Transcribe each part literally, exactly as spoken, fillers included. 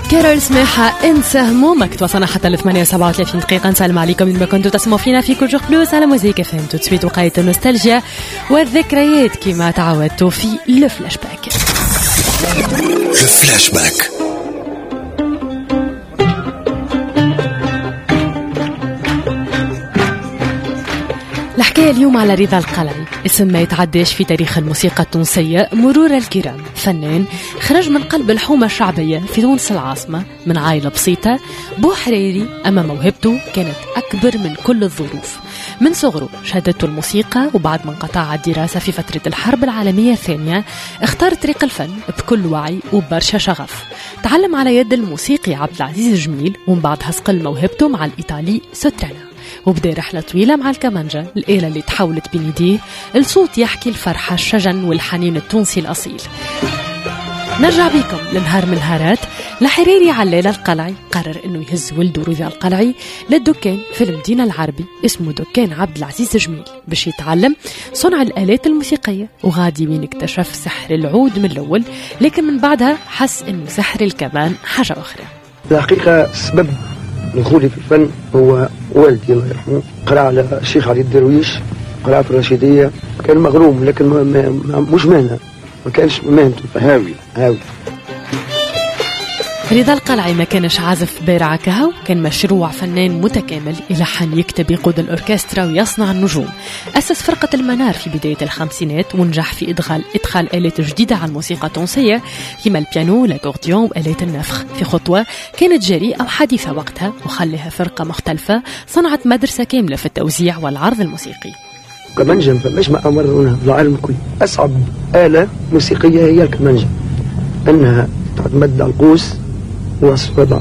كارول سماحة انسى همومك. توصلنا حتى ل ثمانية وسبعة وثلاثين دقيقة. نسلم عليكم لما كنتوا تسمعوا فينا في كل جوغ بلوس على موزيك اف ام. تسويت وقاية النوستالجيا والذكريات كما تعودتوا في لو فلاش باك. لو فلاش باك. الحكاية اليوم على رضا القلعي، اسم ما يتعداش في تاريخ الموسيقى التونسية مرور الكرام. فنان خرج من قلب الحومة الشعبية في تونس العاصمة من عائلة بسيطة. بو حريري أما موهبته كانت أكبر من كل الظروف. من صغره شهدته الموسيقى، وبعد ما انقطع الدراسة في فترة الحرب العالمية الثانية اختار طريق الفن بكل وعي وبرشا شغف. تعلم على يد الموسيقي عبد العزيز جميل، ومن بعدها صقل موهبته مع الإيطالي سوترانا، وبدأ رحلة طويلة مع الكمانجا، الآلة اللي تحولت بين يديه الصوت يحكي الفرحة الشجن والحنين التونسي الأصيل. نرجع بيكم لنهار من النهارات. الحريري علالة القلعي قرر انه يهز ولده رضا القلعي للدكان في المدينة العربي اسمه دكان عبد العزيز جميل باش يتعلم صنع الآلات الموسيقية. وغادي وين اكتشف سحر العود من الأول، لكن من بعدها حس انه سحر الكمان حاجة أخرى. الحقيقة سبب دخولي في الفن هو والدي الله يرحمه، قرأ على الشيخ علي الدرويش، قرأ في الرشيدية، كان مغروم لكن ما ما مش مهنة، ما كانش مهنته هاوي هاوي. رضا القلعي ما كانش عازف بارع كهو، كان مشروع فنان متكامل، يلحن يكتب يقود الأوركسترا ويصنع النجوم. أسس فرقة المنار في بداية الخمسينات، ونجح في إدخال إدخال آلات جديدة على الموسيقى التونسية كما البيانو، لاكورديون وآلات النفخ، في خطوة كانت جريئة وحديثة وقتها، وخليها فرقة مختلفة صنعت مدرسة كاملة في التوزيع والعرض الموسيقي. كمانجا فماش ما أمرنا في العالم الكل. أصعب آلة موسيقية هي الكمانجا، أنها تعتمد على القوس وصفة.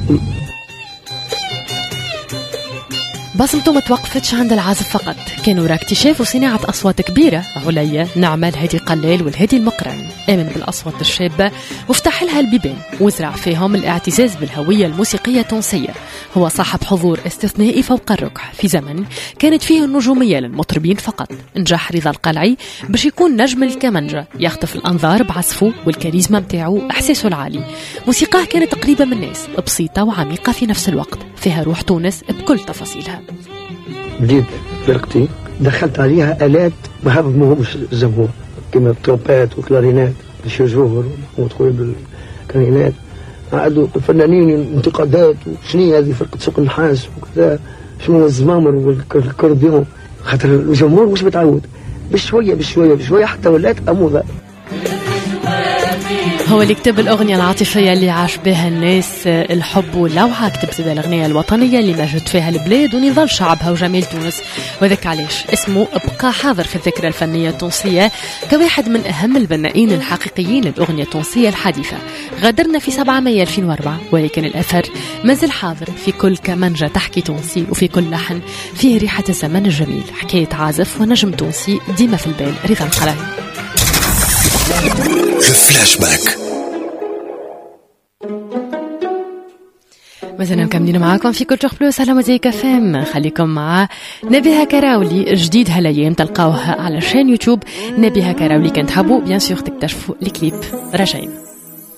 بصمته ما توقفتش عند العازف فقط، كان وراء اكتشاف وصناعة أصوات كبيرة عليا، نعمة الهادي قلال والهادي المقرن. آمن بالأصوات الشابة وفتح لها البيبان وزرع فيهم الاعتزاز بالهوية الموسيقية التونسية. هو صاحب حضور استثنائي فوق الركح في زمن كانت فيه النجومية للمطربين فقط. نجح رضا القلعي باش يكون نجم الكمانجا، يخطف الأنظار بعزفه والكاريزما متاعه، إحساسه العالي. موسيقاه كانت قريبة من الناس، بسيطة وعميقة في نفس الوقت، فيها روح تونس بكل تفاصيلها. بديت فرقتي دخلت عليها آلات ما همهمش الجمهور، كما الترومبات والكلارينات، الشيخ جوهر ومحمود خويا بالكلارينات. عادوا الفنانين انتقادات، وشنو هذه فرقة سوق النحاس وكذا، شنو الزمامر والكورديون، خاطر الجمهور مش متعود. بشوية بشوية بشوية حتى ولات أموضة. هو اللي كتب الأغنية العاطفية اللي عاش بها الناس الحب واللوعة، كتب زي الأغنية الوطنية اللي مجد فيها البلاد ونضال شعبها وجمال تونس. وذاك علاش اسمه بقى حاضر في الذاكرة الفنية التونسية كواحد من أهم البنائين الحقيقيين للأغنية التونسية الحديثة. غادرنا في سبعة مايو ألفين وأربعة، ولكن الأثر مازال حاضر في كل كمانجة تحكي تونسي، وفي كل لحن فيه ريحة الزمن الجميل. حكاية عازف ونجم تونسي ديما في البال، رضا القلعي. فلاش باك. مازلنا مكملين معاكم في كل جوغ بلوس على موزيك اف ام. خليكم مع نبيها كراولي، جديد هالايام تلقاوها على شان يوتيوب نبيها كراولي. كنت حابوا بيان سور تكتشفوا الكليب. راجعين.